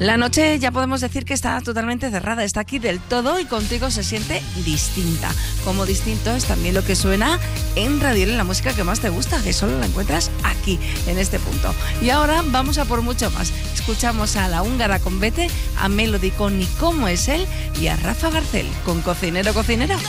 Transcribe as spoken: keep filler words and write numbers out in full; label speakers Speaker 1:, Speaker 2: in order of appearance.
Speaker 1: La noche ya podemos decir que está totalmente cerrada, está aquí del todo y contigo se siente distinta. Como distinto es también lo que suena en Radio L, la música que más te gusta, que solo la encuentras aquí, en este punto. Y ahora vamos a por mucho más. Escuchamos a La Húngara con Vete, a Melody con Ni cómo es él y a Rafa Garcel con Cocinero Cocinera.